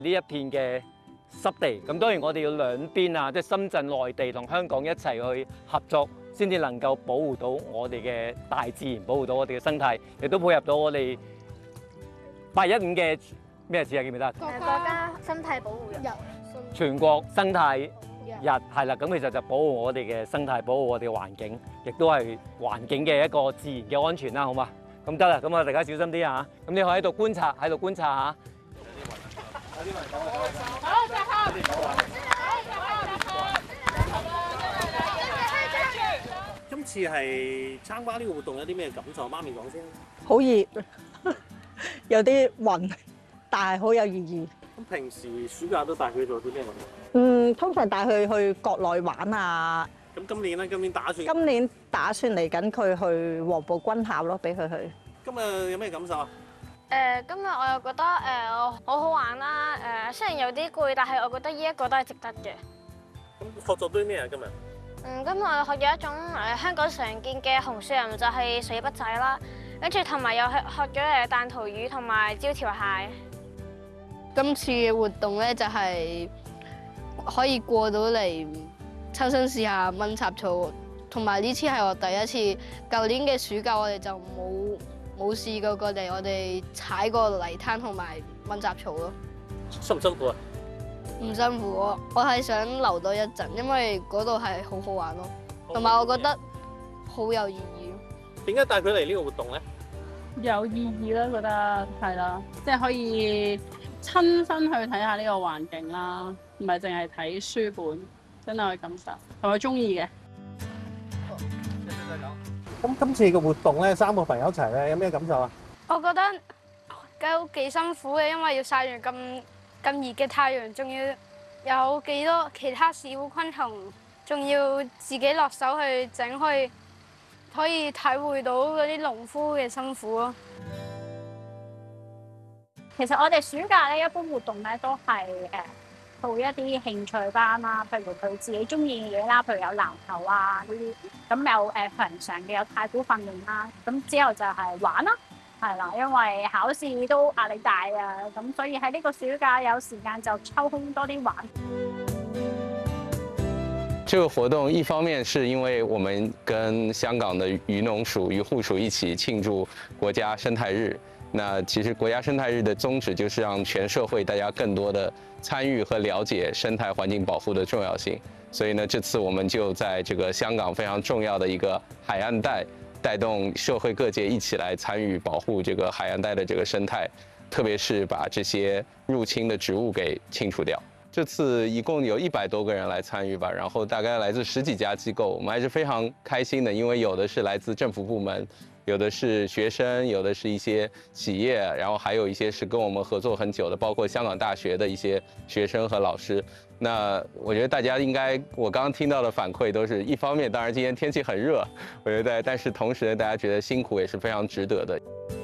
呢一片嘅濕地。咁當然我哋要兩邊啊，即係深圳內地同香港一齊去合作，先至能夠保護到我哋嘅大自然，保護到我哋嘅生態，亦都配合到我哋815嘅咩事啊？記唔記得？ 國家生態保護日， 全國生態日係啦，咁其實就保護我哋嘅生態，保護我哋嘅環境，亦都係環境嘅一個自然嘅安全啦，好嘛？咁得啦，咁啊大家小心啲啊！咁你可以喺度觀察，下。 今次係參加呢個活動有啲咩感受？媽咪講先。 好熱，有啲暈，但係好有意義。 咁平時暑假都帶佢做啲咩運動？ 通常帶佢去國內玩啊。 咁今年咧，今年打算嚟緊佢去黃埔軍校咯，俾佢去。 今日有咩感受啊？ 今日我又覺得好好玩啦。雖然有啲攰，但係我覺得呢一個都係值得嘅。 咁學咗啲咩啊？今日？ 今日我學咗一種香港常見嘅紅樹林，就係水筆仔啦。跟住同埋又學咗彈塗魚同埋招條蟹。 今次嘅活動咧就係可以過到嚟親身試下炆雜草，同埋呢次係我第一次。舊年嘅暑假我哋就冇試過嚟，我哋踩過泥灘同埋炆雜草咯。 辛唔辛苦啊？ 唔辛苦，我係想留多一陣，因為嗰度係好好玩咯，同埋我覺得好有意義。 點解帶佢嚟呢個活動咧？ 有意義啦，覺得係啦，即係可以親身去睇下呢個環境啦，唔係淨係睇書本，真係去感受，同埋中意嘅。 咁今次嘅活動咧，3個朋友一齊咧，有咩感受啊？ 我覺得都幾辛苦嘅，因為要曬完咁熱嘅太陽，仲要有幾多其他小昆蟲，仲要自己落手去整，可以體會到嗰啲農夫嘅辛苦咯。 其實我哋暑假咧，一般活動咧都係報一啲興趣班啦，譬如佢自己中意嘅嘢啦，譬如有籃球啊呢啲，咁有平常嘅有太鼓訓練啦，咁之後就係玩啦，係啦，因為考試都壓力大啊，咁所以喺呢個暑假有時間就抽空多啲玩。 这个活动一方面是因为我们跟香港的渔农署、渔护署一起庆祝国家生态日。那其实国家生态日的宗旨就是让全社会大家更多的参与和了解生态环境保护的重要性。所以呢，这次我们就在这个香港非常重要的一个海岸带，带动社会各界一起来参与保护这个海岸带的这个生态，特别是把这些入侵的植物给清除掉。这次一共有100多个人来参与吧，然后大概来自10几家机构，我们还是非常开心的，因为有的是来自政府部门，有的是学生，有的是一些企业，然后还有一些是跟我们合作很久的，包括香港大学的一些学生和老师。那我觉得大家应该，我刚刚听到的反馈都是一方面，当然今天天气很热，我觉得，但是同时呢，大家觉得辛苦也是非常值得的。